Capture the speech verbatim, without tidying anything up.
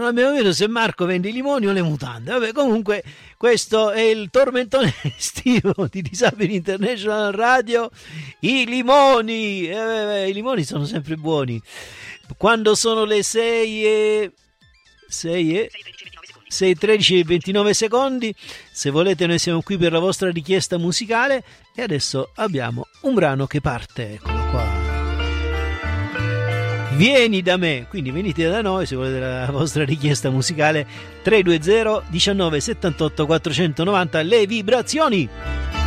abbiamo capito se Marco vende i limoni o le mutande. Vabbè, comunque questo è il tormentone estivo di Disabili International Radio. I limoni, eh, i limoni sono sempre buoni. Quando sono le sei e sei e sei, tredici e ventinove secondi, se volete noi siamo qui per la vostra richiesta musicale e adesso abbiamo un brano che parte, eccolo qua. Vieni da me, quindi venite da noi se volete la vostra richiesta musicale. Tre due zero diciannove settantotto quattrocentonovanta, le vibrazioni.